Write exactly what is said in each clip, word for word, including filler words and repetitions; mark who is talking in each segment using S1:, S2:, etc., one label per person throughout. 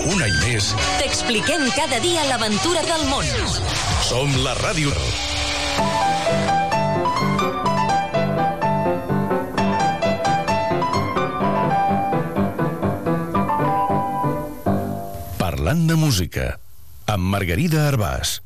S1: Un any més
S2: t'expliquem cada dia l'aventura del món.
S1: Som la ràdio. Parlant de música, amb Margarida Arbàs.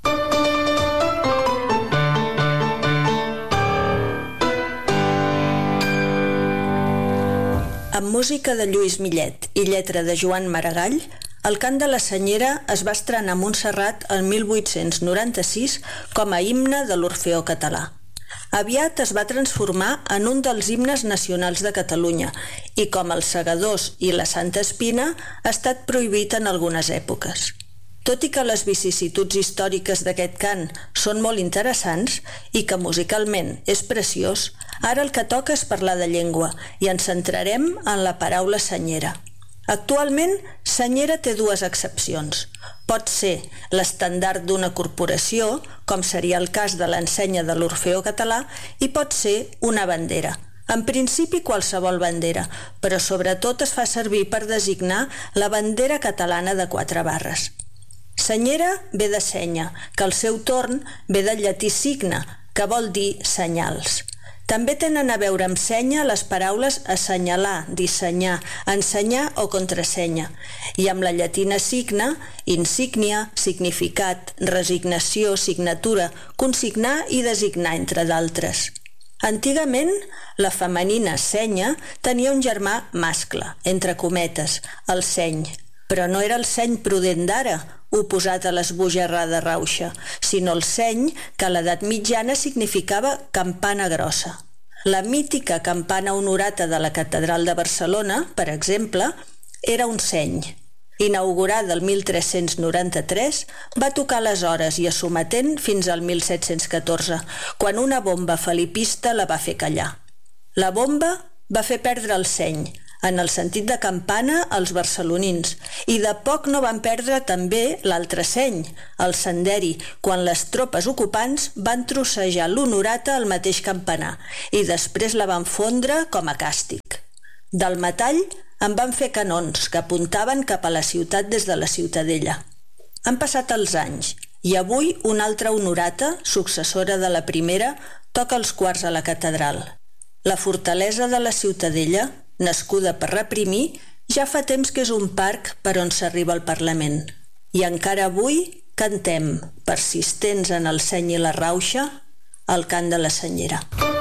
S3: Amb música de Lluís Millet i lletra de Joan Maragall, el cant de la Senyera es va estrenar a Montserrat el mil vuit-cents noranta-sis com a himne de l'Orfeó Català. Aviat es va transformar en un dels himnes nacionals de Catalunya i, com els Segadors i la Santa Espina, ha estat prohibit en algunes èpoques. Tot i que les vicissituds històriques d'aquest cant són molt interessants i que musicalment és preciós, ara el que toca és parlar de llengua i ens centrarem en la paraula senyera. Actualment, senyera té dues accepcions. Pot ser l'estandard d'una corporació, com seria el cas de l'ensenya de l'Orfeó Català, i pot ser una bandera. En principi qualsevol bandera, però sobretot es fa servir per designar la bandera catalana de quatre barres. Senyera ve de senya, que al seu torn ve del llatí signe, que vol dir senyals. També tenen a veure amb senya les paraules assenyalar, dissenyar, ensenyar o contrasenya, i amb la llatina signa, insígnia, significat, resignació, signatura, consignar i designar, entre d'altres. Antigament, la femenina senya tenia un germà mascle, entre cometes, el seny, però no era el seny prudent d'ara, oposat a l'esbojarrada rauxa, sinó el seny que a l'edat mitjana significava campana grossa. La mítica campana honorata de la Catedral de Barcelona, per exemple, era un seny. Inaugurada el mil tres-cents noranta-tres, va tocar les hores i a sometent fins al mil set-cents catorze, quan una bomba felipista la va fer callar. La bomba va fer perdre el seny, en el sentit de campana, als barcelonins, i de poc no van perdre també l'altre seny, el senderi, quan les tropes ocupants van trossejar l'honorata al mateix campanar i després la van fondre com a càstig. Del metall en van fer canons que apuntaven cap a la ciutat des de la Ciutadella. Han passat els anys i avui una altra honorata, successora de la primera, toca els quarts a la catedral. La fortalesa de la Ciutadella, nascuda per reprimir, ja fa temps que és un parc per on s'arriba al Parlament. I encara avui cantem, persistents en el seny i la rauxa, el cant de la senyera.